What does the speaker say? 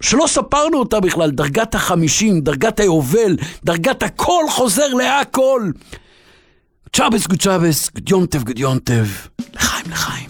שלא ספרנו אותה בכלל, דרגת ה-50, דרגת היובל, דרגת הכל חוזר להכל. צ'אבס, גוד צ'אבס, גוד יונטב, לחיים לחיים.